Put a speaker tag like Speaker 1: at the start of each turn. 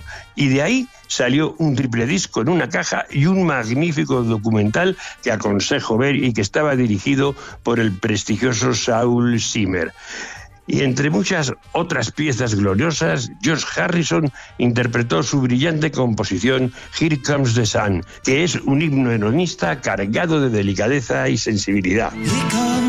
Speaker 1: Harrison. Y de ahí salió un triple disco en una caja y un magnífico documental que aconsejo ver y que estaba dirigido por el prestigioso Saul Zimmer. Y entre muchas otras piezas gloriosas, George Harrison interpretó su brillante composición Here Comes the Sun, que es un himno hedonista cargado de delicadeza y sensibilidad.